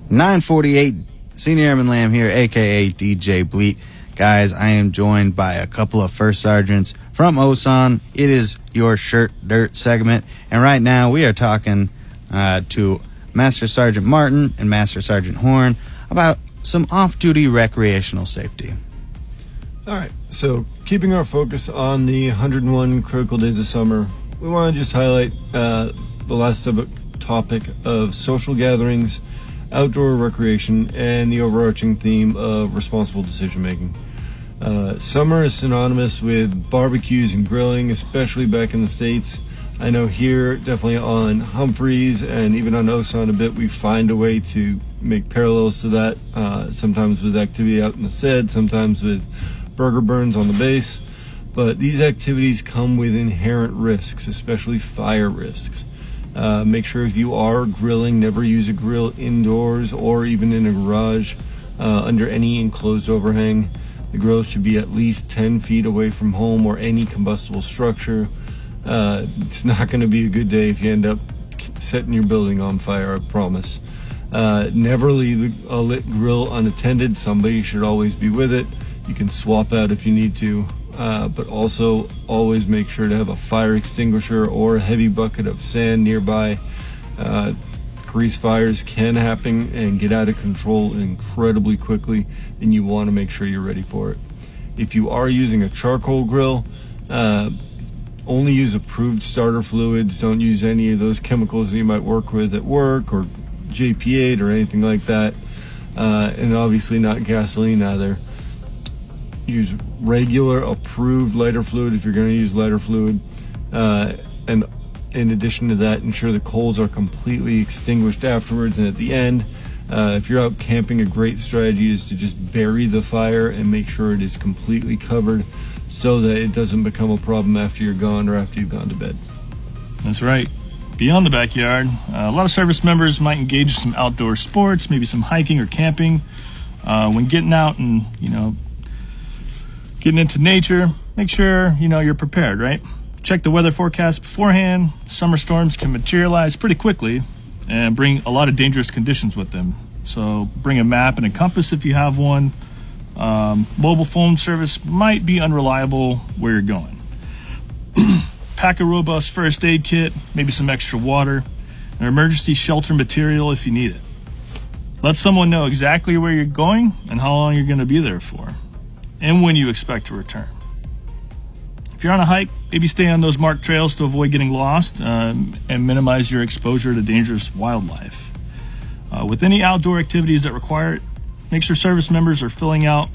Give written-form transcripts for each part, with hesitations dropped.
948, Senior Airman Lamb here, a.k.a. DJ Bleat. Guys, I am joined by a couple of first sergeants from OSAN. It is your Shirt Dirt segment, and right now we are talking to Master Sergeant Martin and Master Sergeant Horn about some off-duty recreational safety. All right, so keeping our focus on the 101 critical days of summer, we want to just highlight the last topic of social gatherings, outdoor recreation, and the overarching theme of responsible decision-making. Summer is synonymous with barbecues and grilling, especially back in the States. I know here, definitely on Humphreys and even on OSAN a bit, we find a way to make parallels to that, sometimes with activity out in the SED, sometimes with burger burns on the base. But these activities come with inherent risks, especially fire risks. Make sure if you are grilling, never use a grill indoors or even in a garage under any enclosed overhang. The grill should be at least 10 feet away from home or any combustible structure. It's not going to be a good day if you end up setting your building on fire, I promise. Never leave a lit grill unattended. Somebody should always be with it. You can swap out if you need to. But also always make sure to have a fire extinguisher or a heavy bucket of sand nearby. Grease fires can happen and get out of control incredibly quickly, and you want to make sure you're ready for it. If you are using a charcoal grill, only use approved starter fluids. Don't use any of those chemicals that you might work with at work or JP8 or anything like that. And obviously not gasoline either. Use regular approved lighter fluid if you're going to use lighter fluid, and in addition to that, ensure the coals are completely extinguished afterwards. And at the end, if you're out camping, a great strategy is to just bury the fire and make sure it is completely covered so that it doesn't become a problem after you're gone or after you've gone to bed. That's right. Beyond the backyard, a lot of service members might engage in some outdoor sports, maybe some hiking or camping. When getting out and getting into nature, make sure you're prepared, right? Check the weather forecast beforehand. Summer storms can materialize pretty quickly and bring a lot of dangerous conditions with them. So bring a map and a compass if you have one. Mobile phone service might be unreliable where you're going. Pack a robust first aid kit, maybe some extra water, and emergency shelter material if you need it. Let someone know exactly where you're going and how long you're going to be there for, and when you expect to return. If you're on a hike, maybe stay on those marked trails to avoid getting lost and minimize your exposure to dangerous wildlife. With any outdoor activities that require it, make sure service members are filling out,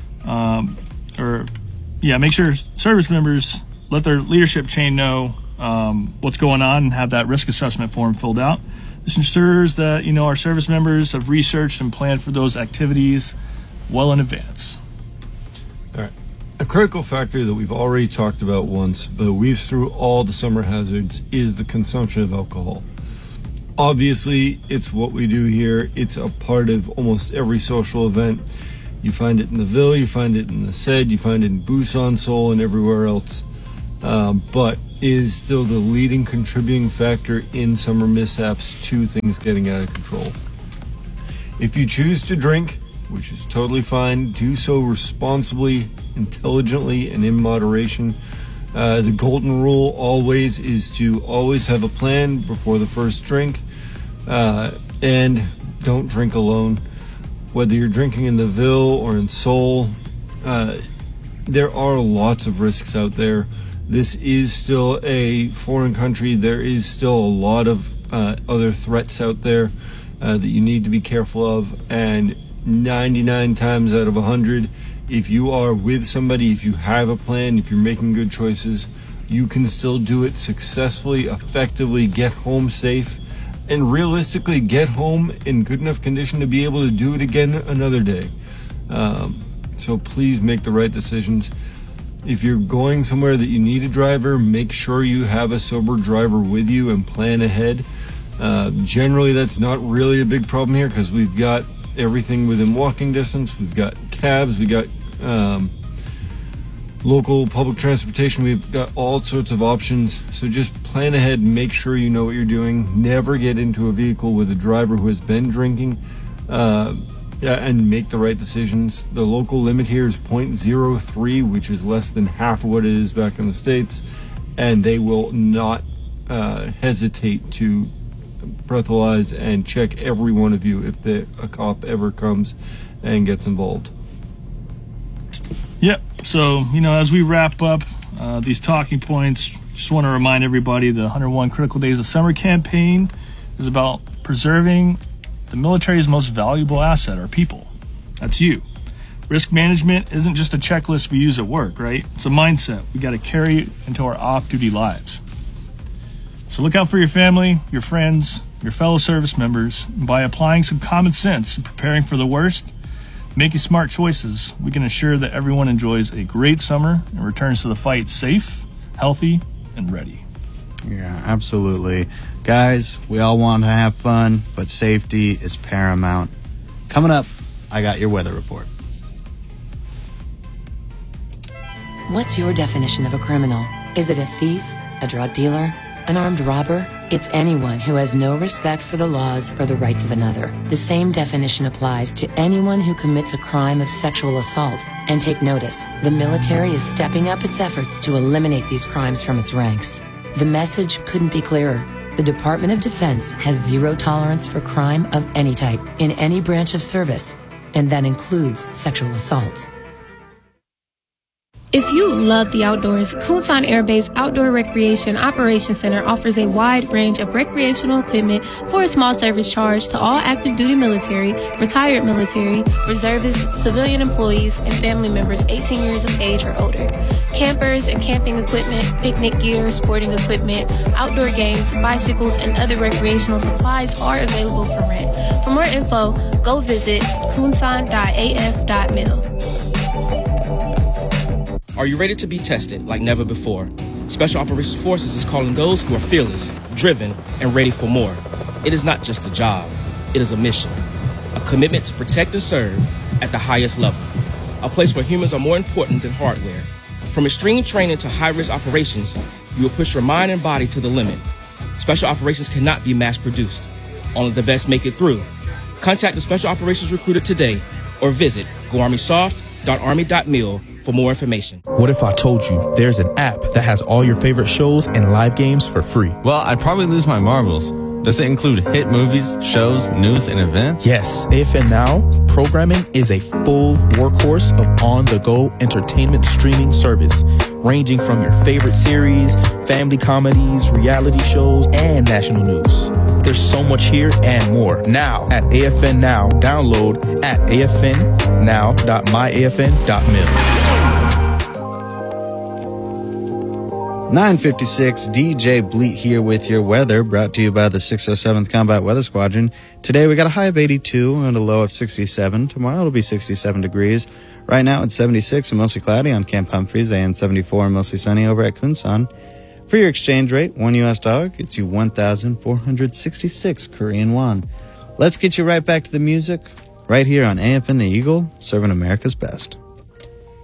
make sure service members let their leadership chain know what's going on and have that risk assessment form filled out. This ensures that our service members have researched and planned for those activities well in advance. All right. A critical factor that we've already talked about once, but weaves through all the summer hazards, is the consumption of alcohol. Obviously, it's what we do here. It's a part of almost every social event. You find it in the Ville, you find it in the SED, you find it in Busan, Seoul, and everywhere else. But is still the leading contributing factor in summer mishaps to things getting out of control. If you choose to drink, which is totally fine, do so responsibly, intelligently, and in moderation. The golden rule always is to always have a plan before the first drink, and don't drink alone. Whether you're drinking in the Ville or in Seoul, there are lots of risks out there. This is still a foreign country. There is still a lot of other threats out there that you need to be careful of, and 99 times out of 100, if you are with somebody, if you have a plan, if you're making good choices, you can still do it successfully, effectively, get home safe, and realistically get home in good enough condition to be able to do it again another day. So please make the right decisions. If you're going somewhere that you need a driver, make sure you have a sober driver with you and plan ahead. Generally, that's not really a big problem here because we've got everything within walking distance. We've got cabs, we've got local public transportation, we've got all sorts of options. So just plan ahead, make sure you know what you're doing. Never get into a vehicle with a driver who has been drinking. and make the right decisions. The local limit here is 0.03, which is less than half of what it is back in the States, and they will not hesitate to breathalyze and check every one of you if a cop ever comes and gets involved. Yep. So, as we wrap up these talking points, just want to remind everybody the 101 Critical Days of Summer campaign is about preserving the military's most valuable asset, our people. That's you. Risk management isn't just a checklist we use at work, right? It's a mindset we got to carry into our off-duty lives. So look out for your family, your friends, your fellow service members. And by applying some common sense and preparing for the worst, making smart choices, we can ensure that everyone enjoys a great summer and returns to the fight safe, healthy, and ready. Yeah, absolutely. Guys, we all want to have fun, but safety is paramount. Coming up, I got your weather report. What's your definition of a criminal? Is it a thief, a drug dealer, an armed robber? It's anyone who has no respect for the laws or the rights of another. The same definition applies to anyone who commits a crime of sexual assault. And take notice, the military is stepping up its efforts to eliminate these crimes from its ranks. The message couldn't be clearer. The Department of Defense has zero tolerance for crime of any type in any branch of service, and that includes sexual assault. If you love the outdoors, Kunsan Air Base Outdoor Recreation Operations Center offers a wide range of recreational equipment for a small service charge to all active duty military, retired military, reservists, civilian employees, and family members 18 years of age or older. Campers and camping equipment, picnic gear, sporting equipment, outdoor games, bicycles, and other recreational supplies are available for rent. For more info, go visit kunsan.af.mil. Are you ready to be tested like never before? Special Operations Forces is calling those who are fearless, driven, and ready for more. It is not just a job. It is a mission. A commitment to protect and serve at the highest level. A place where humans are more important than hardware. From extreme training to high-risk operations, you will push your mind and body to the limit. Special Operations cannot be mass-produced. Only the best make it through. Contact the Special Operations Recruiter today or visit goarmysoft.army.mil for more information. What if I told you there's an app that has all your favorite shows and live games for free? Well, I'd probably lose my marbles. Does it include hit movies, shows, news, and events? Yes. AFN Now programming is a full workhorse of on-the-go entertainment streaming service, ranging from your favorite series, family comedies, reality shows, and national news. There's so much here and more. Now at AFN Now. Download at afnnow.myafn.mil. 9:56, DJ Bleat here with your weather, brought to you by the 607th Combat Weather Squadron. Today we got a high of 82 and a low of 67. Tomorrow it'll be 67 degrees. Right now it's 76 and mostly cloudy on Camp Humphreys, and 74 and mostly sunny over at Kunsan. For your exchange rate, one US dollar gets you 1,466 Korean won. Let's get you right back to the music right here on AFN The Eagle, serving America's best.